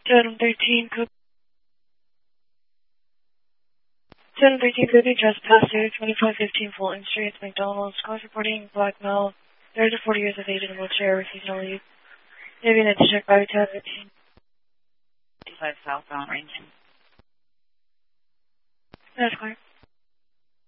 1013 Cook. 1013 Cookie trespasser, 2515 Fulton Street, McDonald's. Cause reporting black male, 30 to 40 years of age in a wheelchair, refusing to leave. Maybe an check by 1013. 55 southbound ranging. That's clear.